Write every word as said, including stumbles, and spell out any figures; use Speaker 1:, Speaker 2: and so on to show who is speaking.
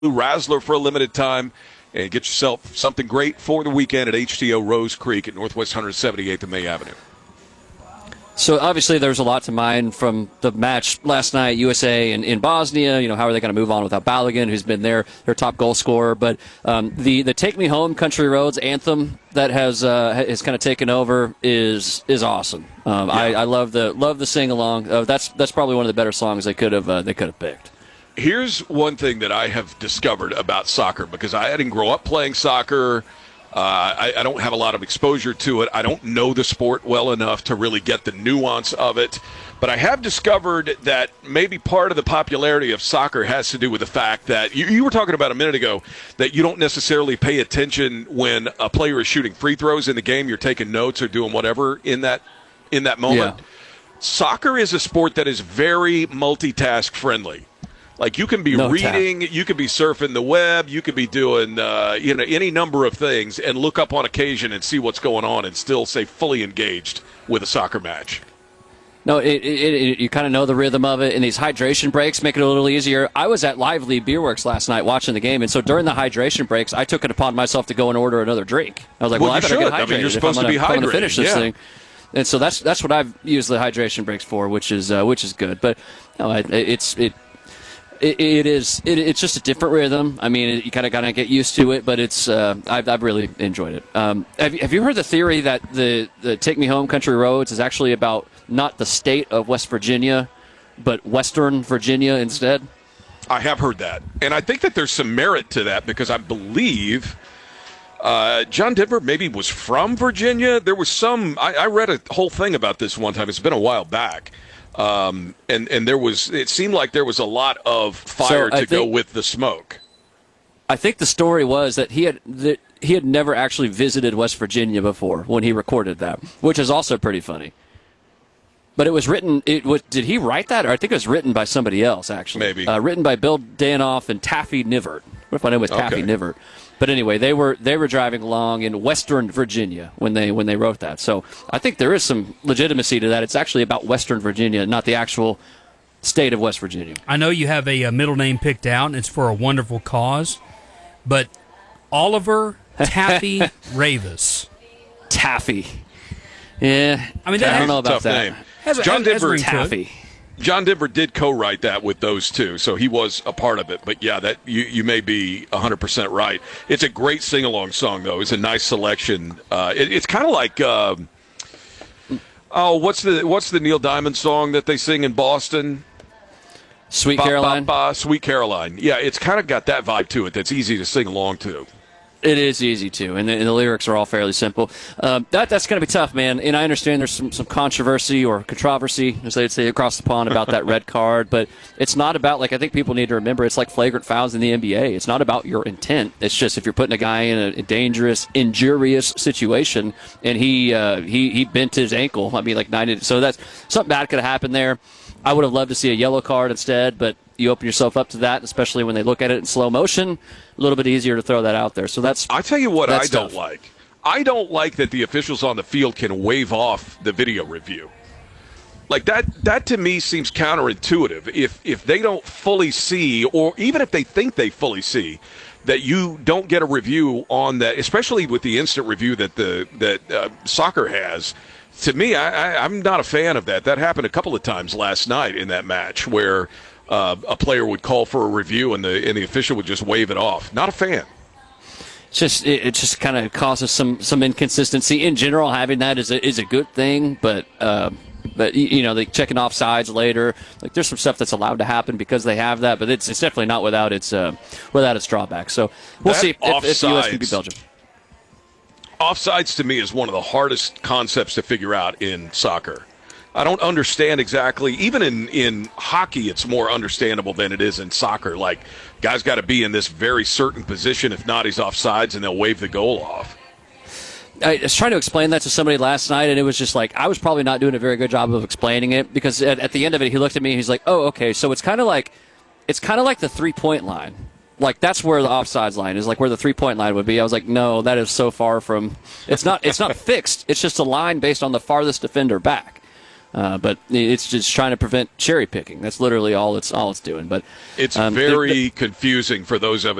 Speaker 1: Razzler for a limited time and get yourself something great for the weekend at H T O Rose Creek at Northwest one seventy-eighth and May Avenue.
Speaker 2: So obviously there's a lot to mine from the match last night, U S A and in Bosnia. You know, how are they going to move on without Balogun, who's been their their top goal scorer? But um, the the "Take Me Home, Country Roads" anthem that has uh, has kind of taken over is is awesome. Um, yeah. I, I love the love the sing along. Uh, that's that's probably one of the better songs they could have uh, they could have picked.
Speaker 1: Here's one thing that I have discovered about soccer, because I didn't grow up playing soccer. Uh, I, I don't have a lot of exposure to it. I don't know the sport well enough to really get the nuance of it. But I have discovered that maybe part of the popularity of soccer has to do with the fact that you, you were talking about a minute ago that you don't necessarily pay attention when a player is shooting free throws in the game. You're taking notes or doing whatever in that in that moment. Yeah. Soccer is a sport that is very multitask friendly. Like, you can be no reading, tap. You could be surfing the web, you could be doing uh, you know any number of things and look up on occasion and see what's going on and still stay fully engaged with a soccer match.
Speaker 2: No, it, it, it, you kind of know the rhythm of it, and these hydration breaks make it a little easier. I was at Lively Beer Works last night watching the game, and so during the hydration breaks, I took it upon myself to go and order another drink. I was like, well, well I better
Speaker 1: should.
Speaker 2: get hydrated.
Speaker 1: I mean, you're supposed
Speaker 2: if I'm
Speaker 1: to
Speaker 2: gonna,
Speaker 1: be hydrated.
Speaker 2: To finish this
Speaker 1: yeah.
Speaker 2: thing. And so that's that's what I've used the hydration breaks for, which is uh, which is good. But no, it, it's it. It, it is. It, it's just a different rhythm. I mean, it, you kind of got to get used to it, but it's. Uh, I've, I've really enjoyed it. Um, have, have you heard the theory that the, the "Take Me Home, Country Roads" is actually about not the state of West Virginia, but Western Virginia instead?
Speaker 1: I have heard that, and I think that there's some merit to that, because I believe uh, John Denver maybe was from Virginia. There was some. I, I read a whole thing about this one time. It's been a while back. Um, and, and there was, it seemed like there was a lot of fire so to think, go with the smoke.
Speaker 2: I think the story was that he had that he had never actually visited West Virginia before when he recorded that, which is also pretty funny. But it was written, it was, did he write that? Or I think it was written by somebody else, actually.
Speaker 1: Maybe.
Speaker 2: Uh, written by Bill Danoff and Taffy Nivert. What if my name was Taffy
Speaker 1: okay.
Speaker 2: Nivert? But anyway, they were they were driving along in Western Virginia when they when they wrote that. So I think there is some legitimacy to that. It's actually about Western Virginia, not the actual state of West Virginia.
Speaker 3: I know you have a, a middle name picked out, and it's for a wonderful cause, but Oliver Taffy Ravis.
Speaker 2: Taffy. Yeah.
Speaker 3: I mean,
Speaker 2: I don't know about
Speaker 1: tough
Speaker 2: that.
Speaker 1: Name.
Speaker 3: Has a,
Speaker 1: John
Speaker 3: has,
Speaker 1: Denver
Speaker 3: has
Speaker 2: Taffy.
Speaker 1: John Denver did co-write that with those two, so he was a part of it. But yeah, that you, you may be one hundred percent right. It's a great sing-along song, though. It's a nice selection. Uh, it, it's kind of like, uh, oh, what's the what's the Neil Diamond song that they sing in Boston?
Speaker 2: Sweet
Speaker 1: ba,
Speaker 2: Caroline.
Speaker 1: Ba, ba, Sweet Caroline. Yeah, it's kind of got that vibe to it. That's easy to sing along to.
Speaker 2: It is easy to, and the, and the lyrics are all fairly simple. Um, that that's going to be tough, man. And I understand there's some, some controversy or controversy, as they'd say across the pond, about that red card. But it's not about, like, I think people need to remember, it's like flagrant fouls in the N B A. It's not about your intent. It's just if you're putting a guy in a, a dangerous, injurious situation, and he uh, he he bent his ankle. I mean, like ninety. So that's something bad could have happened there. I would have loved to see a yellow card instead, but you open yourself up to that, especially when they look at it in slow motion. A little bit easier to throw that out there. So that's.
Speaker 1: I tell you what, I don't
Speaker 2: tough.
Speaker 1: like. I don't like that the officials on the field can waive off the video review. Like that. That to me seems counterintuitive. If if they don't fully see, or even if they think they fully see, that you don't get a review on that, especially with the instant review that the that uh, soccer has. To me, I, I, I'm not a fan of that. That happened a couple of times last night in that match where uh, a player would call for a review and the and the official would just wave it off. Not a fan.
Speaker 2: It's just it, it just kind of causes some, some inconsistency in general. Having that is a, is a good thing, but uh, but you know, they checking off sides later. Like there's some stuff that's allowed to happen because they have that, but it's it's definitely not without its uh, without its drawbacks. So we'll
Speaker 1: that
Speaker 2: see if, if the U S can beat Belgium.
Speaker 1: Offsides to me is one of the hardest concepts to figure out in soccer. I don't understand exactly. Even in, in hockey, it's more understandable than it is in soccer. Like, guys got to be in this very certain position. If not, he's offsides, and they'll wave the goal off.
Speaker 2: I was trying to explain that to somebody last night, and it was just like, I was probably not doing a very good job of explaining it, because at, at the end of it, he looked at me, and he's like, oh, okay, so it's kind of like it's kind of like the three-point line. Like, that's where the offsides line is, like where the three-point line would be. I was like, no, that is so far from – it's not It's not fixed. It's just a line based on the farthest defender back. Uh, but it's just trying to prevent cherry picking. That's literally all it's all it's doing. But
Speaker 1: it's
Speaker 2: um,
Speaker 1: very
Speaker 2: the, the,
Speaker 1: confusing for those of